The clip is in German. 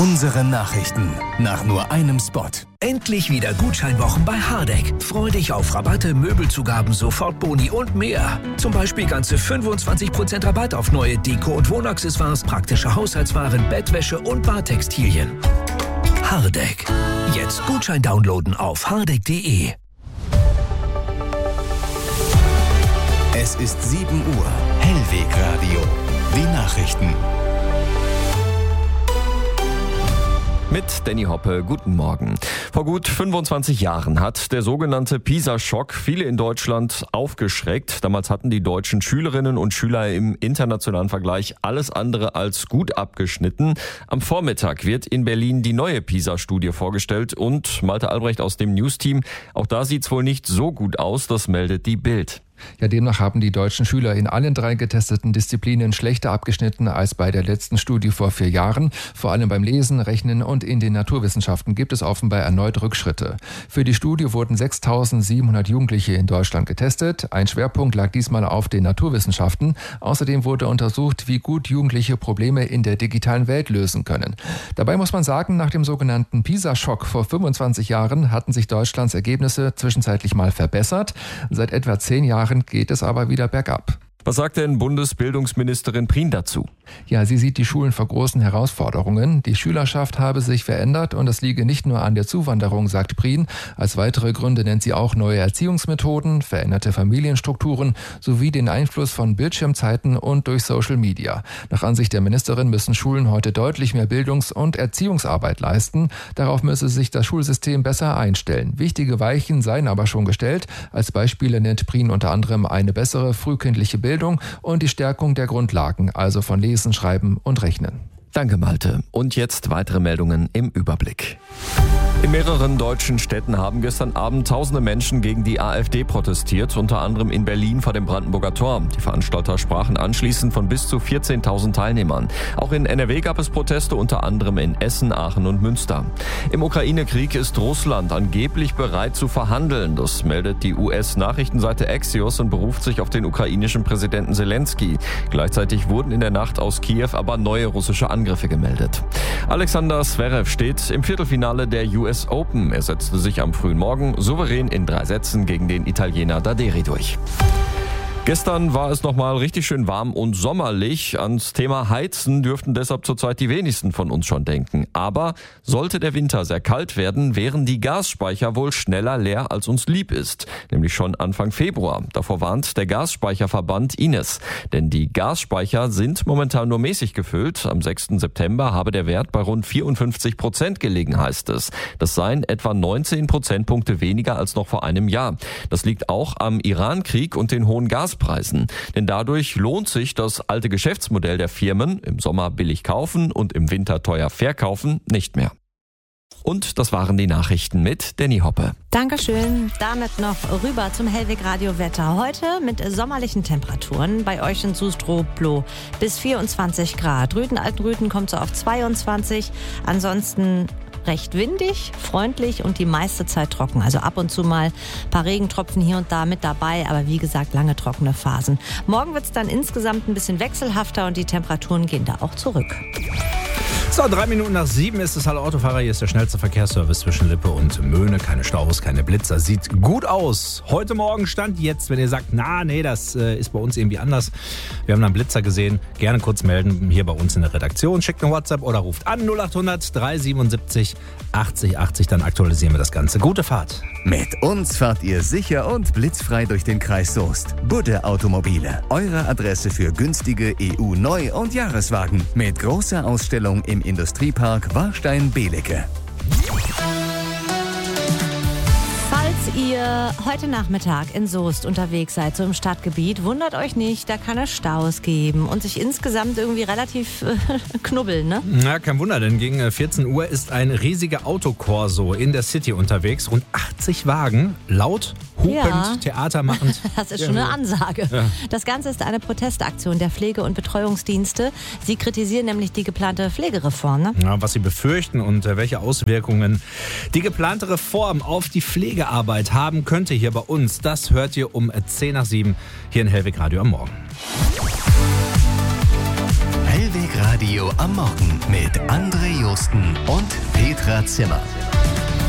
Unsere Nachrichten nach nur einem Spot. Endlich wieder Gutscheinwochen bei Hardegg. Freu dich auf Rabatte, Möbelzugaben, Sofortboni und mehr. Zum Beispiel ganze 25% Rabatt auf neue Deko- und Wohnaccessoires, praktische Haushaltswaren, Bettwäsche und Badtextilien. Hardegg. Jetzt Gutschein downloaden auf hardegg.de. Es ist 7 Uhr. Hellwegradio. Die Nachrichten. Mit Danny Hoppe, guten Morgen. Vor gut 25 Jahren hat der sogenannte PISA-Schock viele in Deutschland aufgeschreckt. Damals hatten die deutschen Schülerinnen und Schüler im internationalen Vergleich alles andere als gut abgeschnitten. Am Vormittag wird in Berlin die neue PISA-Studie vorgestellt und Malte Albrecht aus dem News-Team. Auch da sieht's wohl nicht so gut aus, das meldet die Bild. Ja, demnach haben die deutschen Schüler in allen 3 getesteten Disziplinen schlechter abgeschnitten als bei der letzten Studie vor 4 Jahren. Vor allem beim Lesen, Rechnen und in den Naturwissenschaften gibt es offenbar erneut Rückschritte. Für die Studie wurden 6.700 Jugendliche in Deutschland getestet. Ein Schwerpunkt lag diesmal auf den Naturwissenschaften. Außerdem wurde untersucht, wie gut Jugendliche Probleme in der digitalen Welt lösen können. Dabei muss man sagen, nach dem sogenannten PISA-Schock vor 25 Jahren hatten sich Deutschlands Ergebnisse zwischenzeitlich mal verbessert. Seit etwa 10 Jahren geht es aber wieder bergab. Was sagt denn Bundesbildungsministerin Prien dazu? Ja, sie sieht die Schulen vor großen Herausforderungen. Die Schülerschaft habe sich verändert und es liege nicht nur an der Zuwanderung, sagt Prien. Als weitere Gründe nennt sie auch neue Erziehungsmethoden, veränderte Familienstrukturen sowie den Einfluss von Bildschirmzeiten und durch Social Media. Nach Ansicht der Ministerin müssen Schulen heute deutlich mehr Bildungs- und Erziehungsarbeit leisten. Darauf müsse sich das Schulsystem besser einstellen. Wichtige Weichen seien aber schon gestellt. Als Beispiele nennt Prien unter anderem eine bessere frühkindliche Bildung und die Stärkung der Grundlagen, also von Lesen, Schreiben und Rechnen. Danke, Malte. Und jetzt weitere Meldungen im Überblick. In mehreren deutschen Städten haben gestern Abend tausende Menschen gegen die AfD protestiert, unter anderem in Berlin vor dem Brandenburger Tor. Die Veranstalter sprachen anschließend von bis zu 14.000 Teilnehmern. Auch in NRW gab es Proteste, unter anderem in Essen, Aachen und Münster. Im Ukraine-Krieg ist Russland angeblich bereit zu verhandeln. Das meldet die US-Nachrichtenseite Axios und beruft sich auf den ukrainischen Präsidenten Zelensky. Gleichzeitig wurden in der Nacht aus Kiew aber neue russische Angriffe gemeldet. Alexander Zverev steht im Viertelfinale der US Open. Er setzte sich am frühen Morgen souverän in 3 Sätzen gegen den Italiener Daderi durch. Gestern war es nochmal richtig schön warm und sommerlich. Ans Thema Heizen dürften deshalb zurzeit die wenigsten von uns schon denken. Aber sollte der Winter sehr kalt werden, wären die Gasspeicher wohl schneller leer, als uns lieb ist. Nämlich schon Anfang Februar. Davor warnt der Gasspeicherverband Ines. Denn die Gasspeicher sind momentan nur mäßig gefüllt. Am 6. September habe der Wert bei rund 54% gelegen, heißt es. Das seien etwa 19 Prozentpunkte weniger als noch vor einem Jahr. Das liegt auch am Iran-Krieg und den hohen Gaspreisen. Denn dadurch lohnt sich das alte Geschäftsmodell der Firmen, im Sommer billig kaufen und im Winter teuer verkaufen, nicht mehr. Und das waren die Nachrichten mit Danny Hoppe. Dankeschön. Damit noch rüber zum Hellwegradio-Wetter. Heute mit sommerlichen Temperaturen. Bei euch in Soest-Roblo bis 24 Grad. Rüthen-Altenrüthen kommt so auf 22. Ansonsten recht windig, freundlich und die meiste Zeit trocken. Also ab und zu mal ein paar Regentropfen hier und da mit dabei, aber wie gesagt, lange trockene Phasen. Morgen wird es dann insgesamt ein bisschen wechselhafter und die Temperaturen gehen da auch zurück. So, 3 Minuten nach 7 ist es. Hallo Autofahrer, hier ist der schnellste Verkehrsservice zwischen Lippe und Möhne. Keine Staus, keine Blitzer. Sieht gut aus. Heute Morgen stand jetzt, wenn ihr sagt, das ist bei uns irgendwie anders. Wir haben einen Blitzer gesehen. Gerne kurz melden hier bei uns in der Redaktion. Schickt eine WhatsApp oder ruft an 0800 377 80 80. Dann aktualisieren wir das Ganze. Gute Fahrt. Mit uns fahrt ihr sicher und blitzfrei durch den Kreis Soest. Budde Automobile. Eure Adresse für günstige EU-Neu- und Jahreswagen. Mit großer Ausstellung im Industriepark Warstein-Belecke. Falls ihr heute Nachmittag in Soest unterwegs seid, so im Stadtgebiet, wundert euch nicht, da kann es Staus geben und sich insgesamt irgendwie relativ knubbeln, ne? Na, kein Wunder, denn gegen 14 Uhr ist ein riesiger Autokorso in der City unterwegs. Rund 80 Wagen, laut, hupend, theatermachend. Das ist schon eine Ansage. Ja. Das Ganze ist eine Protestaktion der Pflege- und Betreuungsdienste. Sie kritisieren nämlich die geplante Pflegereform, ne? Ja, was sie befürchten und welche Auswirkungen die geplante Reform auf die Pflegearbeit haben könnte hier bei uns, das hört ihr um 10 nach 7 hier in Hellwegradio am Morgen. Hellwegradio. Radio am Morgen mit André Josten und Petra Zimmer.